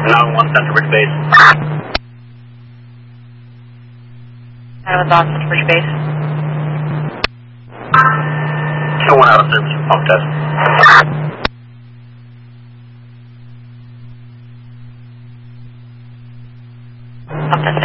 911 Central Bridge Base. 911 Central Bridge Base. 2-1 out of service for pump test. Pump test.